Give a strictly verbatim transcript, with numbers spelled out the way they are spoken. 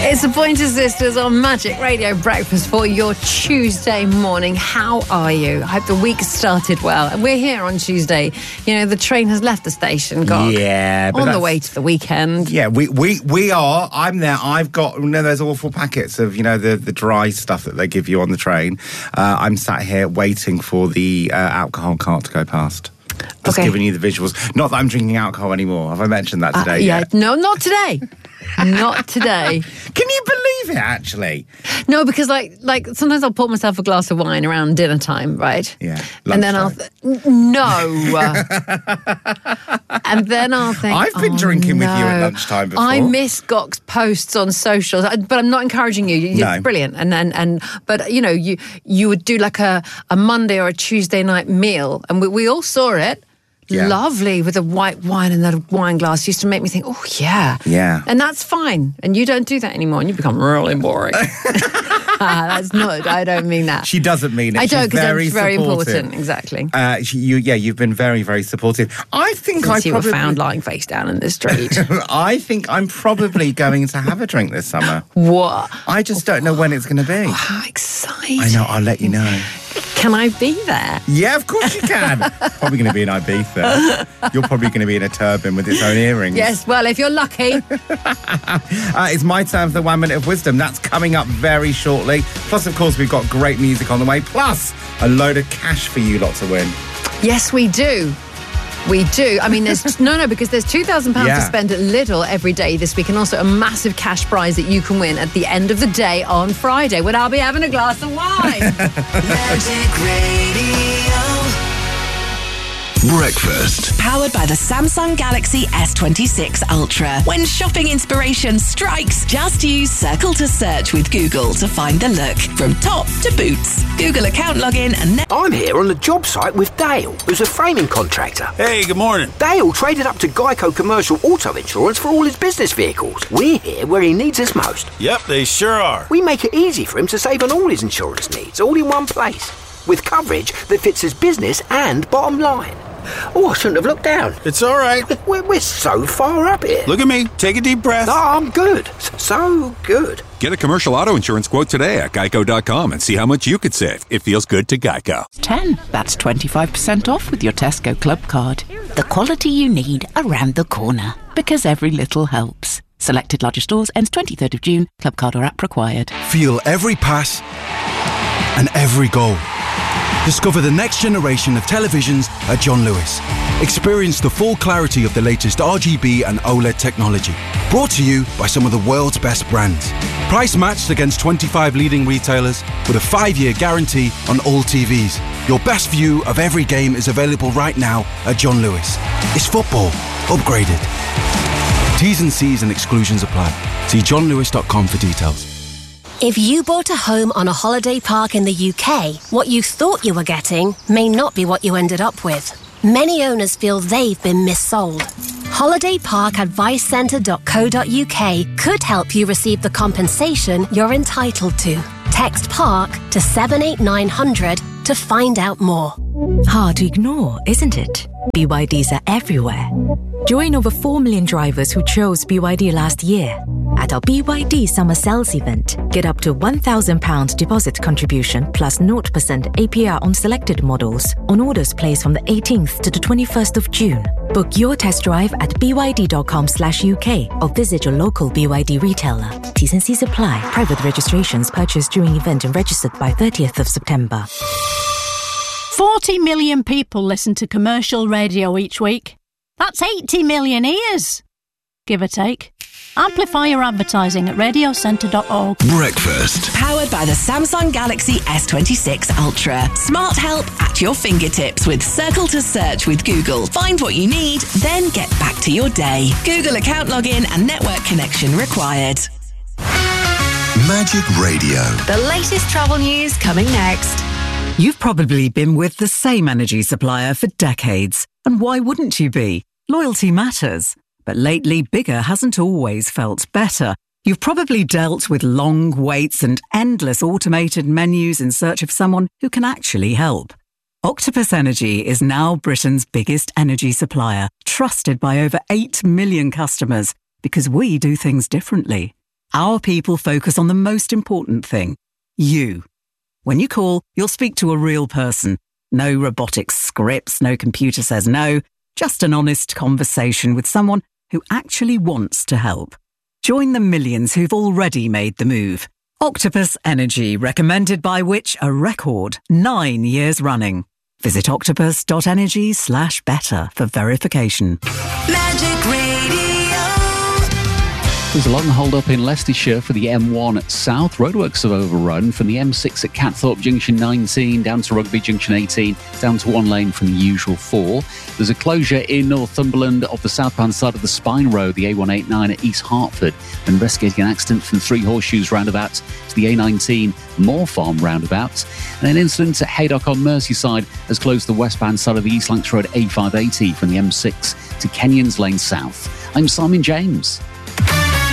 It's the Pointer Sisters on Magic Radio Breakfast for your Tuesday morning. How are you? I hope the week started well. And we're here on Tuesday. You know, the train has left the station, Gog. Yeah. But on the way to the weekend. Yeah, we, we, we are. I'm there. I've got, you know, those awful packets of, you know, the, the dry stuff that they give you on the train. Uh, I'm sat here waiting for the uh, alcohol cart to go past. Just okay. giving you the visuals. Not that I'm drinking alcohol anymore. Have I mentioned that today? Uh, yeah, yet? no, not today. Not today. Can you believe it, actually? No, because like like sometimes I'll pour myself a glass of wine around dinner time, right? Yeah. And then I'll th- no. and then I'll think I've been oh, drinking no. with you at lunchtime before. I miss Gok's posts on socials, but I'm not encouraging you. It's No. brilliant. And and and but you know you you would do like a, a Monday or a Tuesday night meal, and we, we all saw it. Yeah. Lovely with a white wine and that wine glass used to make me think, oh, yeah. Yeah. And that's fine. And you don't do that anymore and you become really boring. ah, that's not, I don't mean that. She doesn't mean it. I don't, because it's very supportive. important. Exactly. Uh, she, you, yeah, you've been very, very supportive. I think Since I you probably... were found lying face down in the street. I think I'm probably going to have a drink this summer. What? I just don't know when it's going to be. Oh, how exciting. I know, I'll let you know. Can I be there? Yeah, of course you can. Probably going to be in Ibiza. You're probably going to be in a turban with its own earrings. Yes, well, if you're lucky. uh, it's my turn for the One Minute of Wisdom. That's coming up very shortly. Plus, of course, we've got great music on the way. Plus, a load of cash for you lot to win. Yes, we do. We do. I mean, there's no, no, because there's two thousand pounds Yeah. to spend at Lidl every day this week, and also a massive cash prize that you can win at the end of the day on Friday when I'll be having a glass of wine. Magic Radio. Breakfast. Powered by the Samsung Galaxy S twenty-six Ultra. When shopping inspiration strikes, just use Circle to Search with Google to find the look. From top to boots. Google account login and... Ne- I'm here on the job site with Dale, who's a framing contractor. Hey, good morning. Dale traded up to Geico Commercial Auto Insurance for all his business vehicles. We're here where he needs us most. Yep, they sure are. We make it easy for him to save on all his insurance needs, all in one place, with coverage that fits his business and bottom line. Oh, I shouldn't have looked down. It's all right. We're, we're so far up here. Look at me. Take a deep breath. Oh, I'm good. So good. Get a commercial auto insurance quote today at geico dot com and see how much you could save. It feels good to Geico. ten. That's twenty-five percent off with your Tesco Club card. The quality you need around the corner. Because every little helps. Selected larger stores ends twenty-third of June. Club card or app required. Feel every pass and every goal. Discover the next generation of televisions at John Lewis. Experience the full clarity of the latest R G B and OLED technology. Brought to you by some of the world's best brands. Price matched against twenty-five leading retailers with a five-year guarantee on all T Vs. Your best view of every game is available right now at John Lewis. It's football upgraded. T's and C's and exclusions apply. See john lewis dot com for details. If you bought a home on a holiday park in the U K, what you thought you were getting may not be what you ended up with. Many owners feel they've been missold. holiday park advice centre dot co dot U K could help you receive the compensation you're entitled to. Text PARK to seven eight nine hundred to find out more. Hard to ignore, isn't it? B Y Ds are everywhere. Join over four million drivers who chose B Y D last year. At our B Y D Summer Sales event, get up to one thousand pounds deposit contribution plus zero percent A P R on selected models on orders placed from the eighteenth to the twenty-first of June. Book your test drive at b y d dot com slash U K or visit your local B Y D retailer. T's and C's apply. Private registrations purchased during event and registered by thirtieth of September. forty million people listen to commercial radio each week. That's eighty million ears, give or take. Amplify your advertising at radio centre dot org. Breakfast. Powered by the Samsung Galaxy S twenty-six Ultra. Smart help at your fingertips with Circle to Search with Google. Find what you need, then get back to your day. Google account login and network connection required. Magic Radio. The latest travel news coming next. You've probably been with the same energy supplier for decades. And why wouldn't you be? Loyalty matters. But lately, bigger hasn't always felt better. You've probably dealt with long waits and endless automated menus in search of someone who can actually help. Octopus Energy is now Britain's biggest energy supplier, trusted by over eight million customers, because we do things differently. Our people focus on the most important thing, you. When you call, you'll speak to a real person. No robotic scripts, no computer says no, just an honest conversation with someone who actually wants to help. Join the millions who've already made the move. Octopus Energy, recommended by Which? A record nine years running. Visit octopus.energy slash better for verification. Magic Radio. There's a long hold-up in Leicestershire for the M one at South. Roadworks have overrun from the M six at Catthorpe Junction nineteen down to Rugby Junction eighteen, down to one lane from the usual four. There's a closure in Northumberland off the southbound side of the Spine Road, the A one eighty-nine at East Hertford, and investigating an accident from Three Horseshoes roundabout to the A nineteen Moor Farm roundabout. And an incident at Haydock on Merseyside has closed the westbound side of the East Lancs Road A five eighty from the M six to Kenyon's Lane South. I'm Simon James.